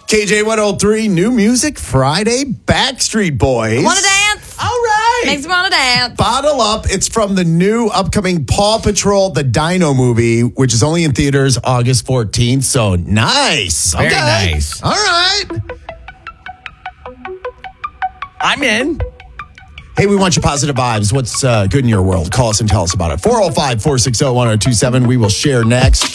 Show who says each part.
Speaker 1: KJ 103, new music Friday, Backstreet Boys.
Speaker 2: Want to dance?
Speaker 1: All right.
Speaker 2: Makes me want to dance.
Speaker 1: Bottle Up. It's from the new upcoming Paw Patrol, the Dino movie, which is only in theaters August 14th. So nice.
Speaker 3: Very nice.
Speaker 1: All right.
Speaker 3: I'm in.
Speaker 1: Hey, we want your positive vibes. What's good in your world? Call us and tell us about it. 405-460-1027. We will share next.